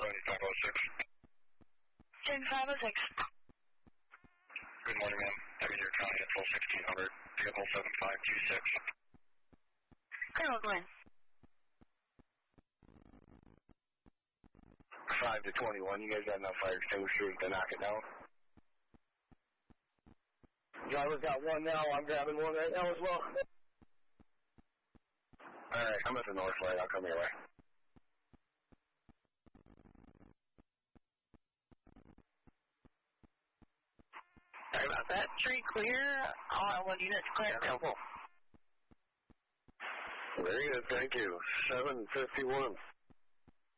10 506. Good morning, ma'am. Avenue County at 1600. Vehicle 7526. Colonel Glenn. 5 to 21. You guys got enough fire extinguishers to knock it down? Driver's got one now. I'm grabbing one right now as well. Alright, I'm at the north light. I'll come your way. Sorry about that. Tree clear. All I units clear. Very good. Thank you. 751.